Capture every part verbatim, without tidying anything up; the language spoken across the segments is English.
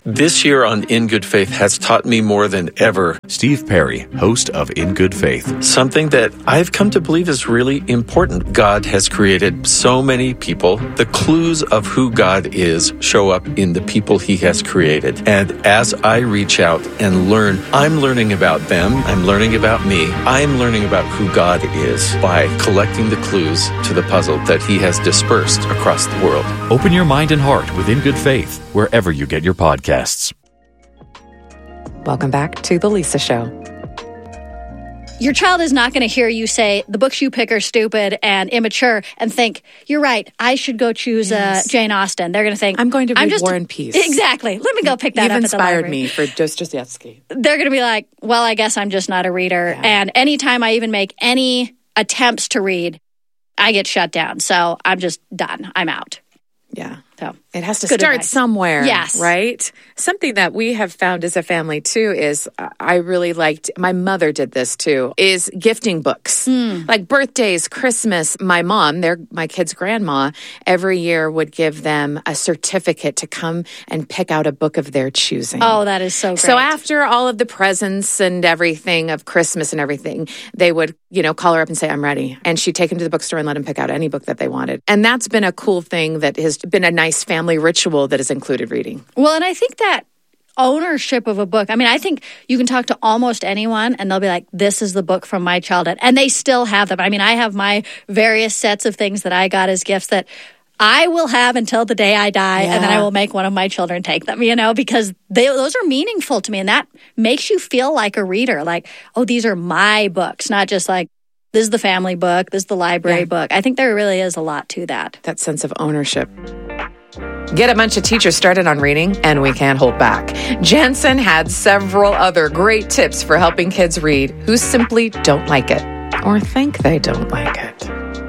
This year on In Good Faith has taught me more than ever. Steve Perry, host of In Good Faith. Something that I've come to believe is really important. God has created so many people. The clues of who God is show up in the people he has created. And as I reach out and learn, I'm learning about them. I'm learning about me. I'm learning about who God is by collecting the clues to the puzzle that he has dispersed across the world. Open your mind and heart with In Good Faith, wherever you get your podcasts. Welcome back to The Lisa Show. Your child is not going to hear you say, the books you pick are stupid and immature, and think, you're right, I should go choose yes. uh, Jane Austen. They're going to think, I'm going to read I'm just War a- and Peace. Exactly. Let me go pick that You've up at the inspired library. me for Dostoevsky. They're going to be like, well, I guess I'm just not a reader. Yeah. And anytime I even make any attempts to read, I get shut down. So I'm just done. I'm out. Yeah. So it has to good start advice. somewhere. Yes. Right? Something that we have found as a family too is uh, I really liked, my mother did this too, is gifting books. Mm. Like birthdays, Christmas. My mom, they're my kids' grandma, every year would give them a certificate to come and pick out a book of their choosing. Oh, that is so great. So after all of the presents and everything of Christmas and everything, they would, you know, call her up and say, I'm ready. And she'd take them to the bookstore and let them pick out any book that they wanted. And that's been a cool thing that has been a nice family ritual that has included reading. Well, and I think that ownership of a book, I mean, I think you can talk to almost anyone and they'll be like, this is the book from my childhood. And they still have them. I mean, I have my various sets of things that I got as gifts that I will have until the day I die, yeah. and then I will make one of my children take them, you know, because they those are meaningful to me. And that makes you feel like a reader, like, oh, these are my books, not just like, this is the family book, this is the library yeah. book. I think there really is a lot to that. That sense of ownership. Get a bunch of teachers started on reading, and we can't hold back. Jensen had several other great tips for helping kids read who simply don't like it or think they don't like it.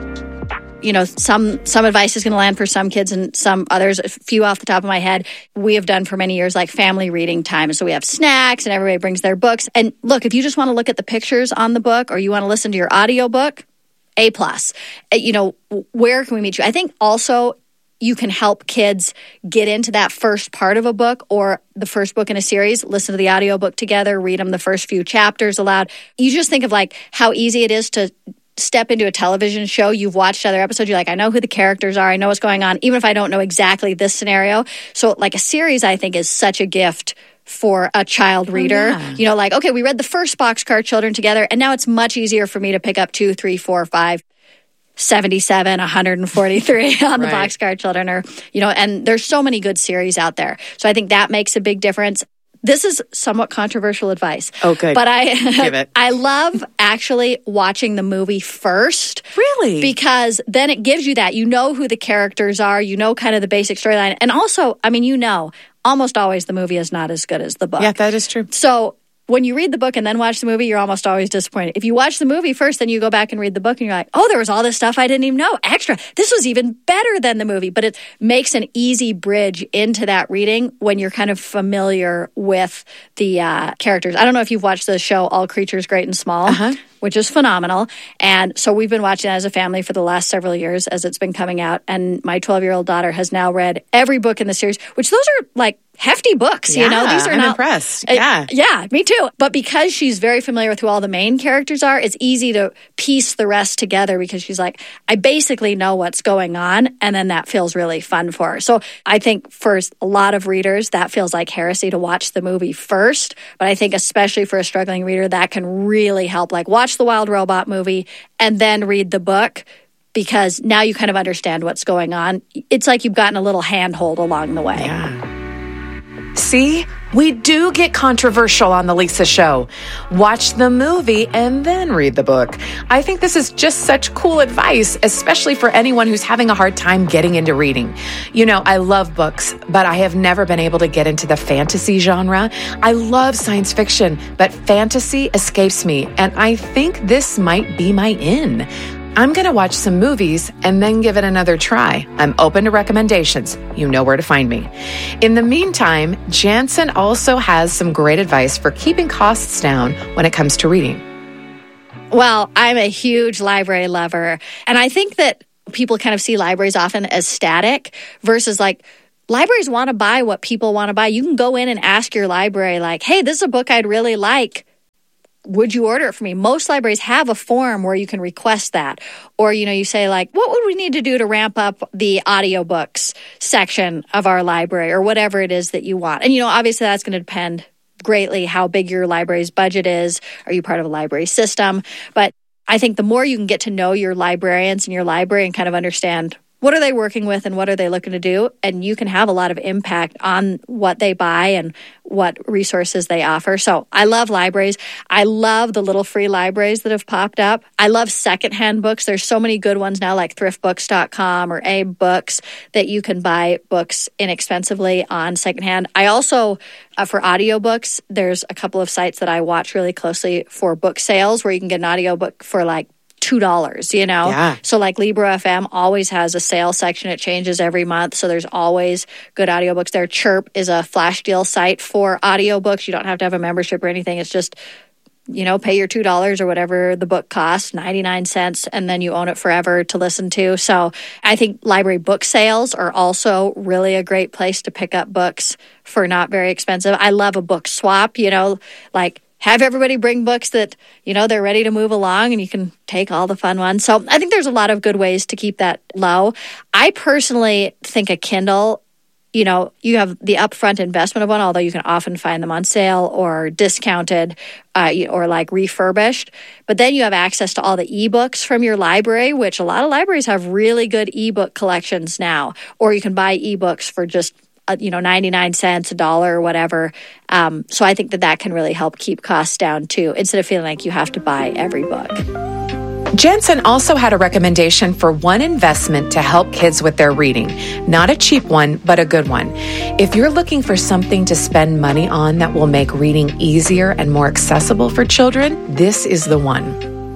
You know, some some advice is going to land for some kids and some others. A few off the top of my head, we have done for many years like family reading time. So we have snacks and everybody brings their books. And look, if you just want to look at the pictures on the book or you want to listen to your audio book, A plus. You know, where can we meet you? I think also you can help kids get into that first part of a book or the first book in a series, listen to the audiobook together, read them the first few chapters aloud. You just think of like how easy it is to step into a television show. You've watched other episodes. You're like, I know who the characters are. I know what's going on, even if I don't know exactly this scenario. So like a series, I think, is such a gift for a child reader. Oh, yeah. You know, like, okay, we read the first Boxcar Children together, and now it's much easier for me to pick up two, three, four, five, seventy-seven, one hundred forty-three on the right. Boxcar Children, or, you know, and there's so many good series out there. So I think that makes a big difference. This is somewhat controversial advice. Oh, good. But I, Give it. I love actually watching the movie first. Really? Because then it gives you that. You know who the characters are. You know kind of the basic storyline. And also, I mean, you know, almost always the movie is not as good as the book. Yeah, that is true. So when you read the book and then watch the movie, you're almost always disappointed. If you watch the movie first, then you go back and read the book and you're like, oh, there was all this stuff I didn't even know. Extra. This was even better than the movie. But it makes an easy bridge into that reading when you're kind of familiar with the uh, characters. I don't know if you've watched the show All Creatures Great and Small, uh-huh. which is phenomenal. And so we've been watching that as a family for the last several years as it's been coming out. And my twelve-year-old daughter has now read every book in the series, which those are like hefty books, yeah, you know? These are I'm not impressed. Uh, yeah. Yeah, me too. But because she's very familiar with who all the main characters are, it's easy to piece the rest together because she's like, I basically know what's going on, and then that feels really fun for her. So I think for a lot of readers, that feels like heresy to watch the movie first. But I think especially for a struggling reader, that can really help. Like watch the Wild Robot movie and then read the book, because now you kind of understand what's going on. It's like you've gotten a little handhold along the way. Yeah. See, we do get controversial on The Lisa Show. Watch the movie and then read the book. I think this is just such cool advice, especially for anyone who's having a hard time getting into reading. You know, I love books, but I have never been able to get into the fantasy genre. I love science fiction, but fantasy escapes me, and I think this might be my in. I'm going to watch some movies and then give it another try. I'm open to recommendations. You know where to find me. In the meantime, Jansen also has some great advice for keeping costs down when it comes to reading. Well, I'm a huge library lover, and I think that people kind of see libraries often as static versus like libraries want to buy what people want to buy. You can go in and ask your library, like, hey, this is a book I'd really like. Would you order it for me? Most libraries have a form where you can request that. Or, you know, you say, like, what would we need to do to ramp up the audiobooks section of our library, or whatever it is that you want. And, you know, obviously that's going to depend greatly how big your library's budget is. Are you part of a library system? But I think the more you can get to know your librarians and your library and kind of understand what are they working with and what are they looking to do, and you can have a lot of impact on what they buy and what resources they offer. So I love libraries. I love the little free libraries that have popped up. I love secondhand books. There's so many good ones now, like thrift books dot com or Abe Books, that you can buy books inexpensively on secondhand. I also, uh, for audiobooks, there's a couple of sites that I watch really closely for book sales where you can get an audiobook for like two dollars, you know? Yeah. So like Libro F M always has a sale section. It changes every month. So there's always good audiobooks there. Chirp is a flash deal site for audiobooks. You don't have to have a membership or anything. It's just, you know, pay your two dollars or whatever the book costs, ninety-nine cents, and then you own it forever to listen to. So I think library book sales are also really a great place to pick up books for not very expensive. I love a book swap, you know, like have everybody bring books that, you know, they're ready to move along and you can take all the fun ones. So I think there's a lot of good ways to keep that low. I personally think a Kindle, you know, you have the upfront investment of one, although you can often find them on sale or discounted uh, or like refurbished. But then you have access to all the ebooks from your library, which a lot of libraries have really good ebook collections now. Or you can buy ebooks for just Uh, you know, ninety-nine cents, a dollar, or whatever. Um, so I think that that can really help keep costs down too, instead of feeling like you have to buy every book. Jensen also had a recommendation for one investment to help kids with their reading. Not a cheap one, but a good one. If you're looking for something to spend money on that will make reading easier and more accessible for children, this is the one.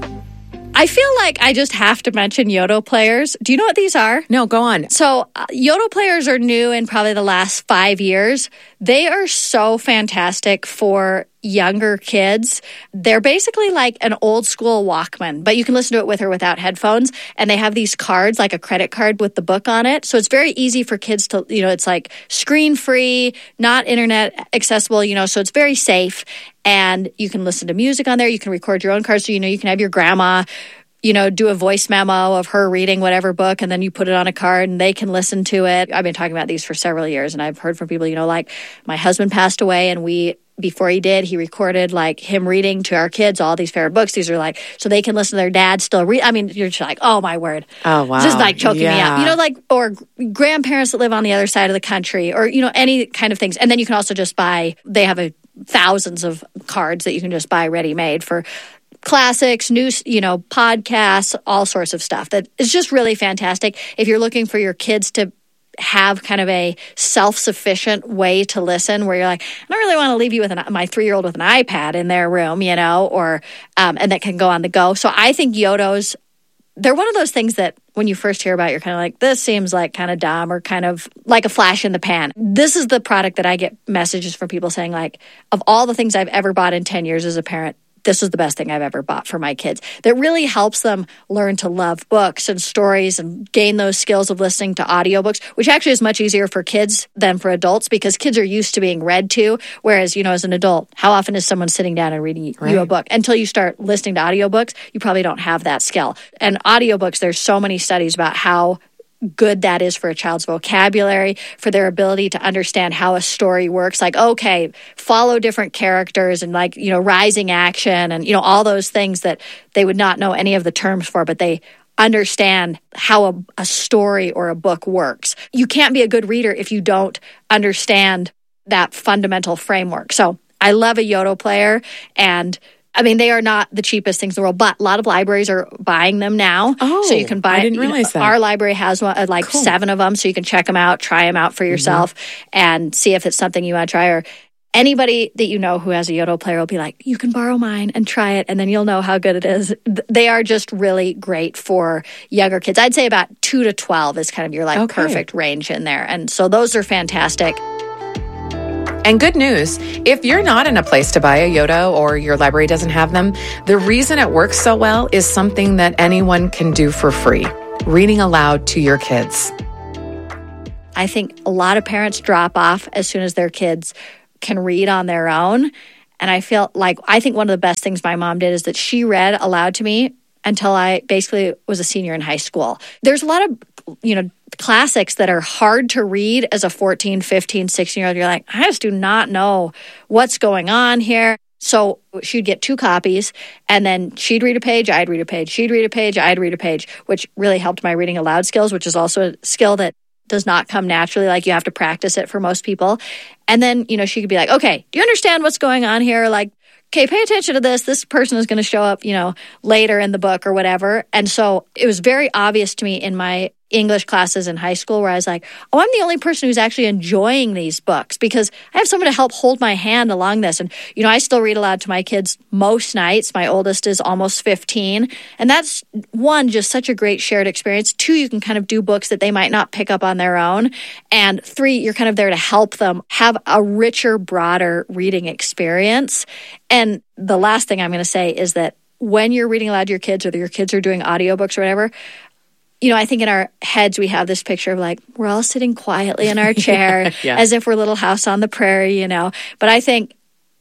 I feel like I just have to mention Yoto players. Do you know what these are? No, go on. So uh, Yoto players are new in probably the last five years. They are so fantastic for younger kids. They're basically like an old school Walkman, but you can listen to it with or without headphones. And they have these cards, like a credit card with the book on it. So it's very easy for kids to, you know, it's like screen free, not internet accessible, you know, so it's very safe. And you can listen to music on there. You can record your own cards. So, you know, you can have your grandma, you know, do a voice memo of her reading whatever book, and then you put it on a card and they can listen to it. I've been talking about these for several years, and I've heard from people, you know, like my husband passed away and we, before he did, he recorded like him reading to our kids all these favorite books. These are like, so they can listen to their dad still read. I mean, you're just like, oh my word. Oh, wow. This is like choking yeah. me up. You know, like, or grandparents that live on the other side of the country, or, you know, any kind of things. And then you can also just buy, they have a thousands of cards that you can just buy ready-made for classics, news, you know, podcasts, all sorts of stuff. That is just really fantastic. If you're looking for your kids to have kind of a self-sufficient way to listen, where you're like, I don't really want to leave you with an, my three-year-old with an iPad in their room, you know, or um, and that can go on the go. So I think Yotos, they're one of those things that when you first hear about it, you're kind of like, this seems like kind of dumb or kind of like a flash in the pan. This is the product that I get messages from people saying, like, of all the things I've ever bought in ten years as a parent, this was the best thing I've ever bought for my kids. That really helps them learn to love books and stories and gain those skills of listening to audiobooks, which actually is much easier for kids than for adults, because kids are used to being read to. Whereas, you know, as an adult, how often is someone sitting down and reading right. you a book? Until you start listening to audiobooks, you probably don't have that skill. And audiobooks, there's so many studies about how good that is for a child's vocabulary, for their ability to understand how a story works. Like, okay, follow different characters and, like, you know, rising action and, you know, all those things that they would not know any of the terms for, but they understand how a, a story or a book works. You can't be a good reader if you don't understand that fundamental framework. So I love a Yoto player, and I mean, they are not the cheapest things in the world, but a lot of libraries are buying them now. Oh, so you can buy. I didn't realize you know, that. Our library has one, uh, like cool. seven of them, so you can check them out, try them out for yourself, mm-hmm. and see if it's something you want to try. Or anybody that you know who has a Yoto player will be like, you can borrow mine and try it, and then you'll know how good it is. They are just really great for younger kids. I'd say about two to twelve is kind of your like okay. perfect range in there, and so those are fantastic. And good news, if you're not in a place to buy a Yoto or your library doesn't have them, the reason it works so well is something that anyone can do for free, reading aloud to your kids. I think a lot of parents drop off as soon as their kids can read on their own. And I feel like, I think one of the best things my mom did is that she read aloud to me until I basically was a senior in high school. There's a lot of, you know, classics that are hard to read as a fourteen, fifteen, sixteen-year-old. You're like, I just do not know what's going on here. So she'd get two copies, and then she'd read a page, I'd read a page, she'd read a page, I'd read a page, which really helped my reading aloud skills, which is also a skill that does not come naturally. Like, you have to practice it for most people. And then, you know, she could be like, okay, do you understand what's going on here? Like, okay, pay attention to this. This person is going to show up, you know, later in the book or whatever. And so it was very obvious to me in my English classes in high school where I was like, oh, I'm the only person who's actually enjoying these books because I have someone to help hold my hand along this. And, you know, I still read aloud to my kids most nights. My oldest is almost fifteen. And that's, one, just such a great shared experience. Two, you can kind of do books that they might not pick up on their own. And three, you're kind of there to help them have a richer, broader reading experience. And the last thing I'm going to say is that when you're reading aloud to your kids or your kids are doing audiobooks or whatever, you know, I think in our heads we have this picture of like, we're all sitting quietly in our chair yeah, yeah. as if we're Little House on the Prairie, you know. But I think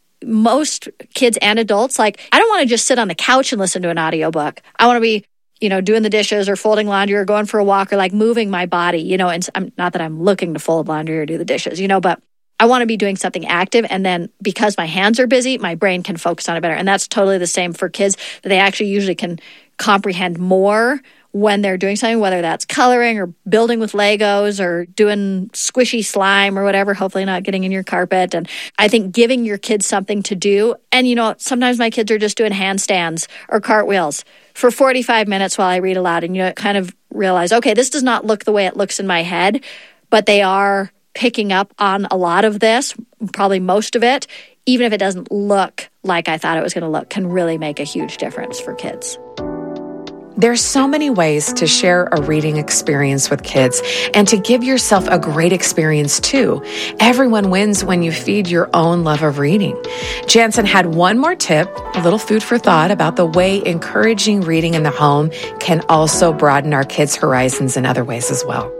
most kids and adults, like, I don't want to just sit on the couch and listen to an audiobook. I want to be, you know, doing the dishes or folding laundry or going for a walk or like moving my body, you know. And I'm not that I'm looking to fold laundry or do the dishes, you know, but I want to be doing something active. And then because my hands are busy, my brain can focus on it better. And that's totally the same for kids, that they actually usually can comprehend more when they're doing something, whether that's coloring or building with Legos or doing squishy slime or whatever, hopefully not getting in your carpet. And I think giving your kids something to do. And, you know, sometimes my kids are just doing handstands or cartwheels for forty-five minutes while I read aloud. And, you know, kind of realize, okay, this does not look the way it looks in my head, but they are picking up on a lot of this, probably most of it, even if it doesn't look like I thought it was going to look, can really make a huge difference for kids. There's so many ways to share a reading experience with kids and to give yourself a great experience too. Everyone wins when you feed your own love of reading. Jansen had one more tip, a little food for thought about the way encouraging reading in the home can also broaden our kids' horizons in other ways as well.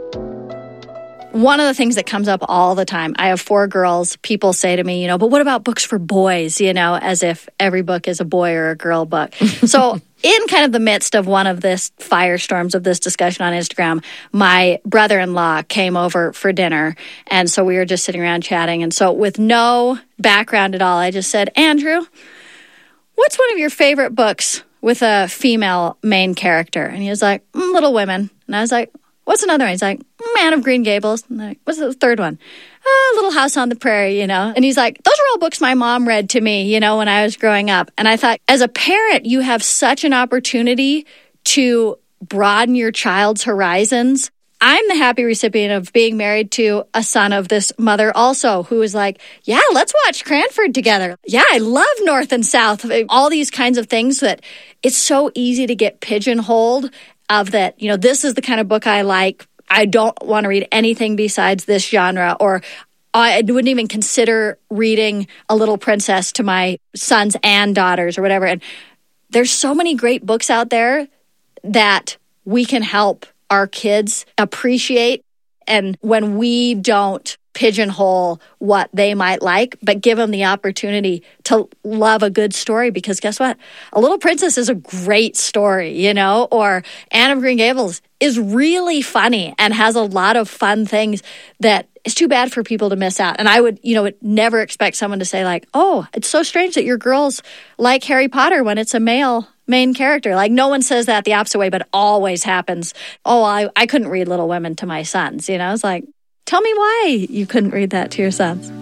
One of the things that comes up all the time, I have four girls, people say to me, you know, but what about books for boys, you know, as if every book is a boy or a girl book. So in kind of the midst of one of this firestorms of this discussion on Instagram, my brother-in-law came over for dinner. And so we were just sitting around chatting. And so with no background at all, I just said, Andrew, what's one of your favorite books with a female main character? And he was like, mm, Little Women. And I was like, what's another one? He's like, Man of Green Gables. And I'm like, what's the third one? Ah, Little House on the Prairie, you know. And he's like, those are all books my mom read to me, you know, when I was growing up. And I thought, as a parent, you have such an opportunity to broaden your child's horizons. I'm the happy recipient of being married to a son of this mother also, who is like, yeah, let's watch Cranford together. Yeah, I love North and South. All these kinds of things that it's so easy to get pigeonholed of that, you know, this is the kind of book I like. I don't want to read anything besides this genre, or I wouldn't even consider reading A Little Princess to my sons and daughters or whatever. And there's so many great books out there that we can help our kids appreciate. And when we don't pigeonhole what they might like, but give them the opportunity to love a good story, because guess what? A Little Princess is a great story, you know, or Anne of Green Gables is really funny and has a lot of fun things that it's too bad for people to miss out. And I would, you know, never expect someone to say like, oh, it's so strange that your girls like Harry Potter when it's a male main character. Like, no one says that the opposite way, but it always happens. Oh, I, I couldn't read Little Women to my sons, you know? It's like, tell me why you couldn't read that to your sons.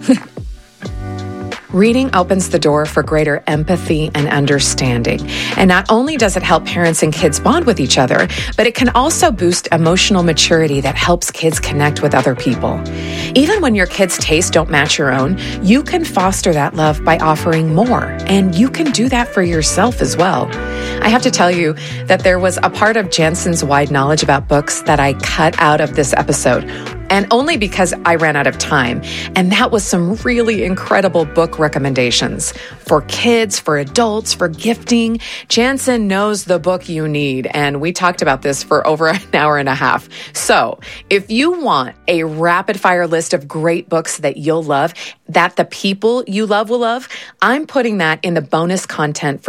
Reading opens the door for greater empathy and understanding. And not only does it help parents and kids bond with each other, but it can also boost emotional maturity that helps kids connect with other people. Even when your kids' tastes don't match your own, you can foster that love by offering more. And you can do that for yourself as well. I have to tell you that there was a part of Jansen's wide knowledge about books that I cut out of this episode. and only because I ran out of time. And that was some really incredible book recommendations for kids, for adults, for gifting. Jansen knows the book you need, and we talked about this for over an hour and a half. So if you want a rapid fire list of great books that you'll love, that the people you love will love, I'm putting that in the bonus content for